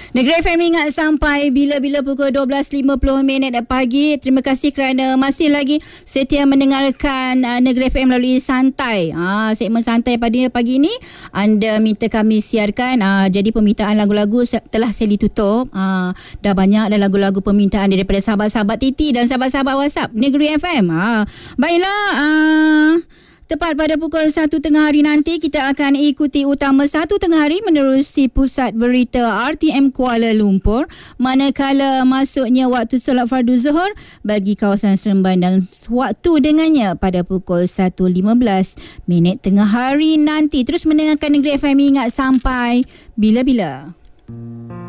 Negeri FM ingat sampai bila-bila pukul 12.50 pagi. Terima kasih kerana masih lagi setia mendengarkan Negeri FM melalui Santai. Segmen Santai pada pagi ini anda minta kami siarkan. Jadi permintaan lagu-lagu telah saya ditutup. Dah banyak dah lagu-lagu permintaan daripada sahabat-sahabat Titi dan sahabat-sahabat WhatsApp Negeri FM. Baiklah, tepat pada pukul 1 tengah hari nanti kita akan ikuti utama 1 tengah hari menerusi pusat berita RTM Kuala Lumpur, manakala masuknya waktu solat fardu Zuhur bagi kawasan Seremban dan waktu dengannya pada pukul 1.15 tengah hari nanti. Terus mendengarkan Negeri FM ingat sampai bila-bila.